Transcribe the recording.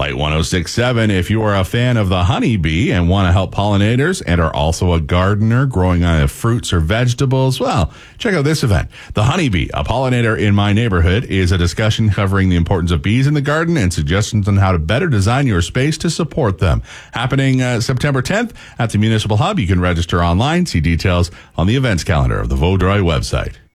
Light 106.7. If you are a fan of the honeybee and want to help pollinators and are also a gardener growing fruits or vegetables, well, check out this event. The Honeybee, a pollinator in my neighborhood, is a discussion covering the importance of bees in the garden and suggestions on how to better design your space to support them. Happening September 10th at the Municipal Hub. You can register online. See details on the events calendar of the Vaudreuil website.